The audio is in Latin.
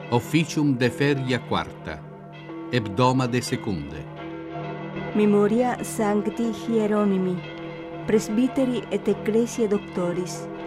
Officium de feria quarta, hebdomade secunde. Memoria Sancti Hieronimi, Presbyteri et Ecclesiae Doctoris,